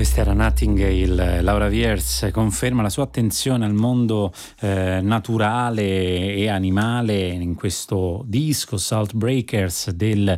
Questa era Nightingale. Laura Viers conferma la sua attenzione al mondo naturale e animale in questo disco Salt Breakers del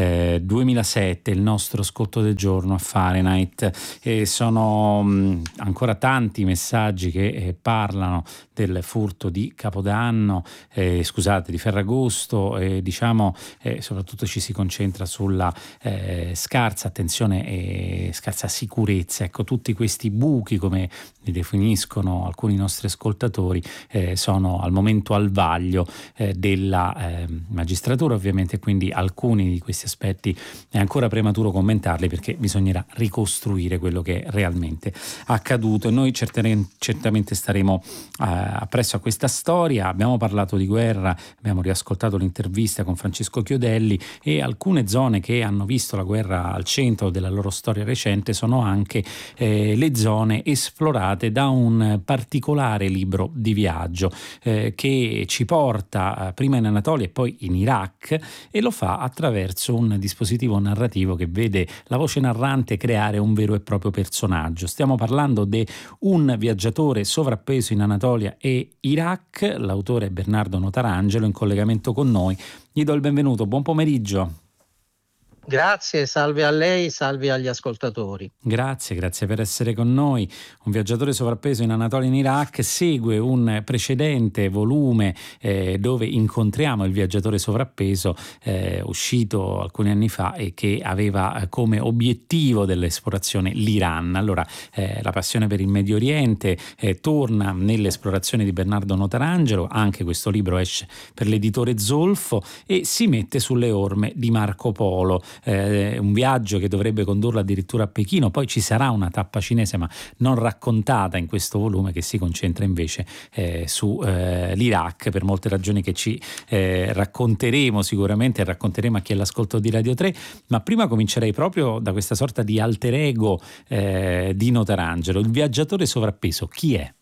2007, il nostro scotto del giorno a Fahrenheit. E sono ancora tanti messaggi che parlano del furto di Capodanno, di Ferragosto, soprattutto ci si concentra sulla scarsa attenzione e scarsa sicurezza. Ecco, tutti questi buchi, come li definiscono alcuni nostri ascoltatori, sono al momento al vaglio della magistratura, ovviamente, quindi alcuni di questi aspetti è ancora prematuro commentarli perché bisognerà ricostruire quello che è realmente accaduto, e noi certamente staremo appresso a questa storia. Abbiamo parlato di guerra, abbiamo riascoltato l'intervista con Francesco Chiodelli, e alcune zone che hanno visto la guerra al centro della loro storia recente sono anche le zone esplorate da un particolare libro di viaggio che ci porta prima in Anatolia e poi in Iraq, e lo fa attraverso un dispositivo narrativo che vede la voce narrante creare un vero e proprio personaggio. Stiamo parlando di Un viaggiatore sovrappeso in Anatolia e Iraq. L'autore è Bernardo Notarangelo, in collegamento con noi. Gli do il benvenuto, buon pomeriggio. Grazie, salve a lei, salve agli ascoltatori. Grazie per essere con noi. Un viaggiatore sovrappeso in Anatolia in Iraq segue un precedente volume dove incontriamo il viaggiatore sovrappeso uscito alcuni anni fa e che aveva come obiettivo dell'esplorazione l'Iran. Allora la passione per il Medio Oriente torna nell'esplorazione di Bernardo Notarangelo. Anche questo libro esce per l'editore Zolfo e si mette sulle orme di Marco Polo. Un viaggio che dovrebbe condurlo addirittura a Pechino. Poi ci sarà una tappa cinese, ma non raccontata in questo volume, che si concentra invece su l'Iraq, per molte ragioni che ci racconteremo sicuramente, e racconteremo a chi è all'ascolto di Radio 3. Ma prima comincerei proprio da questa sorta di alter ego di Notarangelo. Il viaggiatore sovrappeso chi è?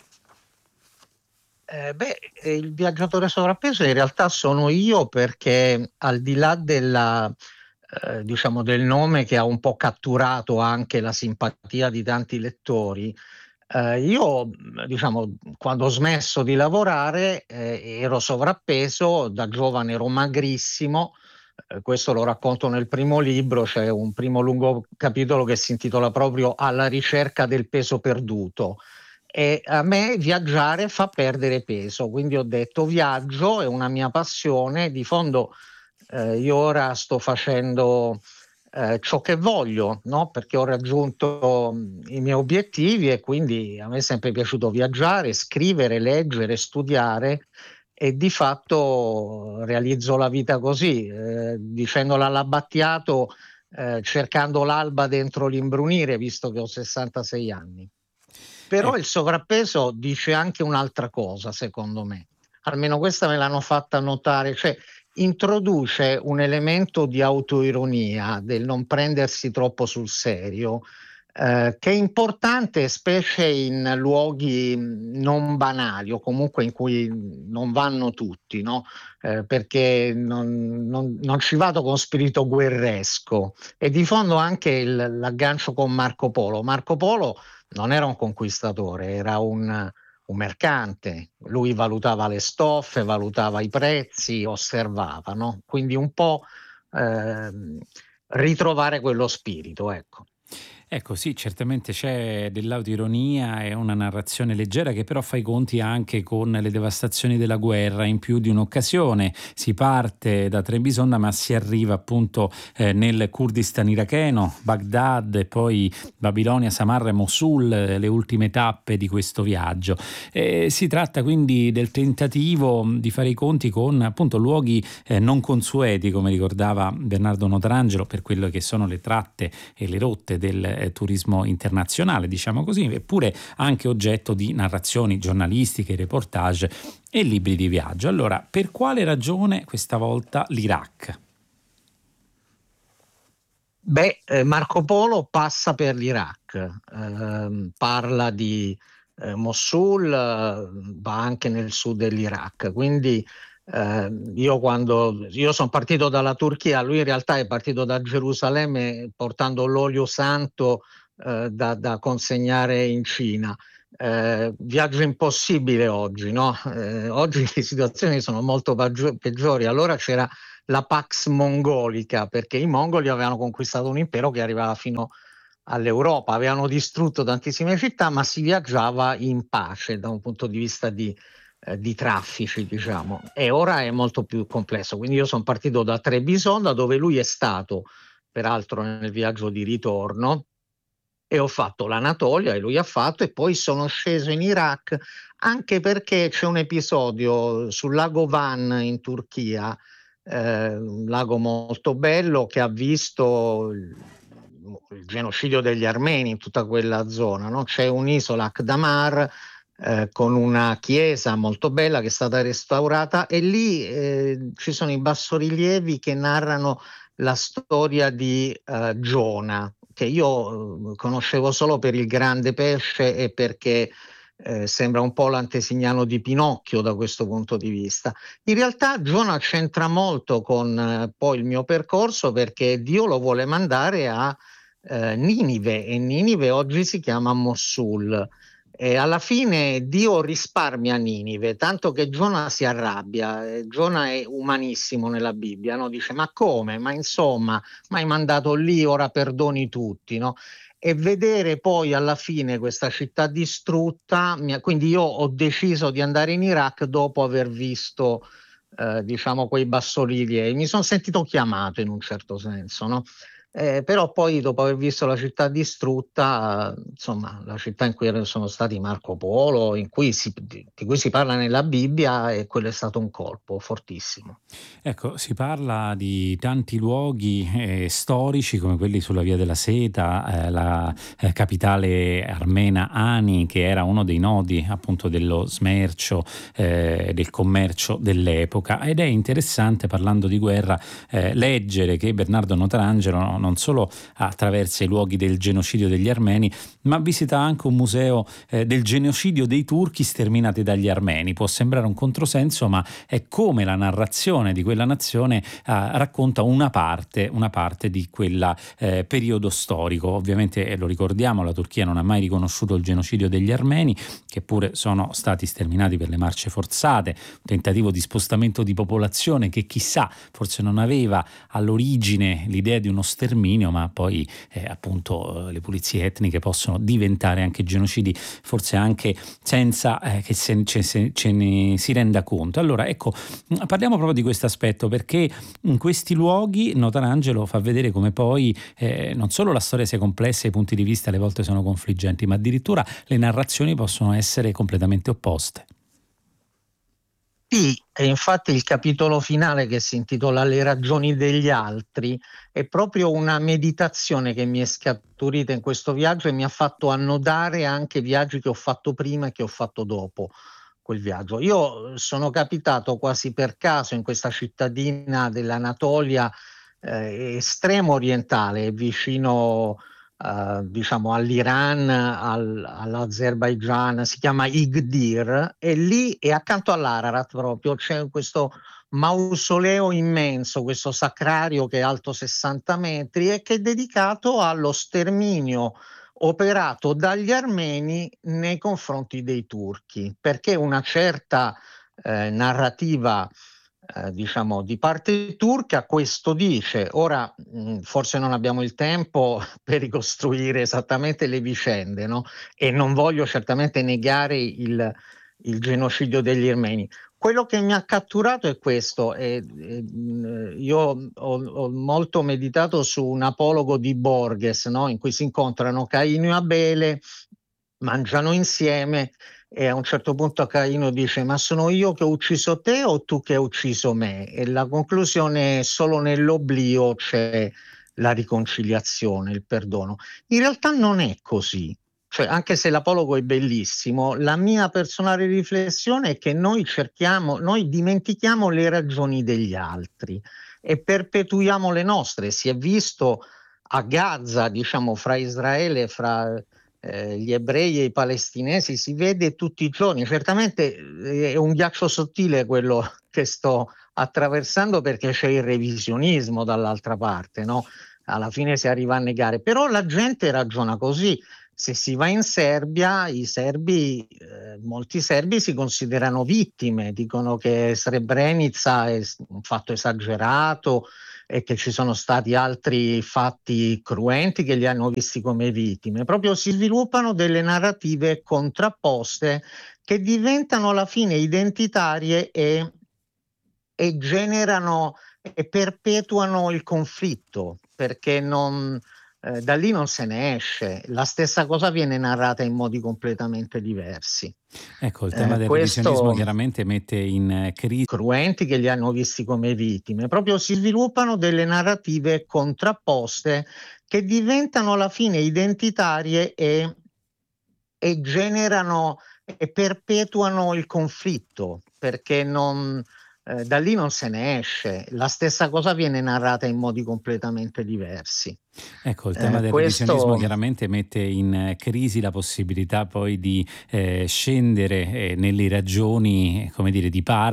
Il viaggiatore sovrappeso in realtà sono io, perché al di là della del nome che ha un po' catturato anche la simpatia di tanti lettori, io quando ho smesso di lavorare ero sovrappeso. Da giovane ero magrissimo, questo lo racconto nel primo libro. C'è un primo lungo capitolo che si intitola proprio Alla ricerca del peso perduto. E a me viaggiare fa perdere peso, quindi ho detto viaggio, è una mia passione. Di fondo io ora sto facendo ciò che voglio, no? Perché ho raggiunto i miei obiettivi, e quindi a me è sempre piaciuto viaggiare, scrivere, leggere, studiare, e di fatto realizzo la vita così, dicendola all'Abbattiato, cercando l'alba dentro l'imbrunire, visto che ho 66 anni. Però il sovrappeso dice anche un'altra cosa, secondo me. Almeno questa me l'hanno fatta notare, cioè introduce un elemento di autoironia, del non prendersi troppo sul serio, che è importante, specie in luoghi non banali, o comunque in cui non vanno tutti, no? Perché non ci vado con spirito guerresco. E di fondo anche l'aggancio con Marco Polo. Marco Polo non era un conquistatore, era un mercante. Lui valutava le stoffe, valutava i prezzi, osservava, no? Quindi un po' ritrovare quello spirito, ecco. Ecco, sì, certamente c'è dell'autoironia e una narrazione leggera che però fa i conti anche con le devastazioni della guerra in più di un'occasione. Si parte da Trebisonda, ma si arriva appunto nel Kurdistan iracheno, Baghdad e poi Babilonia, Samarra e Mosul, le ultime tappe di questo viaggio. Si tratta quindi del tentativo di fare i conti con appunto luoghi non consueti, come ricordava Bernardo Notarangelo, per quello che sono le tratte e le rotte del turismo internazionale, diciamo così, eppure anche oggetto di narrazioni giornalistiche, reportage e libri di viaggio. Allora, per quale ragione questa volta l'Iraq? Marco Polo passa per l'Iraq, parla di Mosul, va anche nel sud dell'Iraq, quindi io sono partito dalla Turchia, lui in realtà è partito da Gerusalemme portando l'olio santo da consegnare in Cina. Viaggio impossibile oggi, no? Oggi le situazioni sono molto peggiori. Allora c'era la Pax Mongolica, perché i mongoli avevano conquistato un impero che arrivava fino all'Europa, avevano distrutto tantissime città, ma si viaggiava in pace da un punto di vista di traffici, diciamo. E ora è molto più complesso. Quindi io sono partito da Trebisonda, dove lui è stato, peraltro nel viaggio di ritorno, e ho fatto l'Anatolia e lui ha fatto, e poi sono sceso in Iraq, anche perché c'è un episodio sul lago Van in Turchia, un lago molto bello che ha visto il genocidio degli armeni in tutta quella zona, no? C'è un'isola, Akdamar, con una chiesa molto bella che è stata restaurata, e lì ci sono i bassorilievi che narrano la storia di Giona, che io conoscevo solo per il grande pesce e perché sembra un po' l'antesignano di Pinocchio da questo punto di vista. In realtà Giona c'entra molto con poi il mio percorso, perché Dio lo vuole mandare a Ninive, e Ninive oggi si chiama Mossul. E alla fine Dio risparmia Ninive, tanto che Giona si arrabbia. Giona è umanissimo nella Bibbia, no? Dice: ma come? Ma insomma, ma hai mandato lì, ora perdoni tutti, no? E vedere poi alla fine questa città distrutta, quindi io ho deciso di andare in Iraq dopo aver visto, diciamo, quei bassorilievi. Mi sono sentito chiamato in un certo senso, no? Però poi, dopo aver visto la città distrutta, insomma, la città in cui sono stati Marco Polo, di cui si parla nella Bibbia, e quello è stato un colpo fortissimo. Ecco, si parla di tanti luoghi storici come quelli sulla Via della Seta, la capitale armena Ani, che era uno dei nodi appunto dello smercio, del commercio dell'epoca. Ed è interessante, parlando di guerra, leggere che Bernardo Notarangelo non solo attraversa i luoghi del genocidio degli armeni, ma visita anche un museo del genocidio dei turchi sterminati dagli armeni. Può sembrare un controsenso, ma è come la narrazione di quella nazione racconta una parte di quel periodo storico. Ovviamente, lo ricordiamo, la Turchia non ha mai riconosciuto il genocidio degli armeni, che pure sono stati sterminati per le marce forzate, un tentativo di spostamento di popolazione che chissà, forse non aveva all'origine l'idea di uno sterminio, ma poi appunto le pulizie etniche possono diventare anche genocidi, forse anche senza che ce ne si renda conto. Allora, ecco, parliamo proprio di questo aspetto, perché in questi luoghi Notarangelo fa vedere come poi non solo la storia sia complessa e i punti di vista alle volte sono confliggenti, ma addirittura le narrazioni possono essere completamente opposte. Sì, e infatti il capitolo finale, che si intitola Le ragioni degli altri, è proprio una meditazione che mi è scaturita in questo viaggio e mi ha fatto annodare anche viaggi che ho fatto prima e che ho fatto dopo quel viaggio. Io sono capitato quasi per caso in questa cittadina dell'Anatolia, estremo orientale, vicino diciamo all'Iran, all'Azerbaigian, si chiama Igdir, e lì, e accanto all'Ararat proprio, c'è questo mausoleo immenso, questo sacrario che è alto 60 metri e che è dedicato allo sterminio operato dagli armeni nei confronti dei turchi, perché una certa narrativa, diciamo, di parte turca questo dice. Ora, forse non abbiamo il tempo per ricostruire esattamente le vicende, no? E non voglio certamente negare il genocidio degli armeni. Quello che mi ha catturato è questo. Io ho molto meditato su un apologo di Borges, no? In cui si incontrano Caino e Abele, mangiano insieme, e a un certo punto Caino dice: ma sono io che ho ucciso te o tu che hai ucciso me? E la conclusione è: solo nell'oblio c'è la riconciliazione, il perdono. In realtà non è così. Cioè, anche se l'apologo è bellissimo, la mia personale riflessione è che noi dimentichiamo le ragioni degli altri e perpetuiamo le nostre. Si è visto a Gaza, diciamo, fra Israele, fra gli ebrei e i palestinesi, si vede tutti i giorni. Certamente è un ghiaccio sottile quello che sto attraversando, perché c'è il revisionismo dall'altra parte, no? alla fine si arriva a negare. Però la gente ragiona così. Se si va in Serbia, molti serbi si considerano vittime, dicono che Srebrenica è un fatto esagerato e che ci sono stati altri fatti cruenti che li hanno visti come vittime. Proprio si sviluppano delle narrative contrapposte che diventano alla fine identitarie e generano e perpetuano il conflitto, perché da lì non se ne esce. La stessa cosa viene narrata in modi completamente diversi. Ecco, il tema del revisionismo Questo chiaramente mette in crisi. cruenti che li hanno visti come vittime, proprio si sviluppano delle narrative contrapposte che diventano alla fine identitarie e generano e perpetuano il conflitto, perché da lì non se ne esce. La stessa cosa viene narrata in modi completamente diversi. Ecco, il tema del revisionismo Questo chiaramente mette in crisi la possibilità poi di scendere nelle ragioni, come dire, di parte